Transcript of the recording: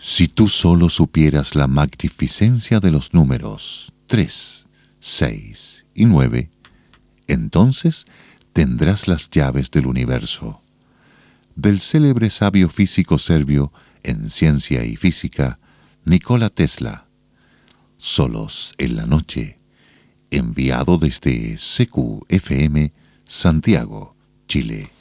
Si tú solo supieras la magnificencia de los números 3, 6 y 9, entonces tendrás las llaves del universo. Del célebre sabio físico serbio en ciencia y física, Nikola Tesla. Solos en la noche. Enviado desde CQFM, Santiago, Chile.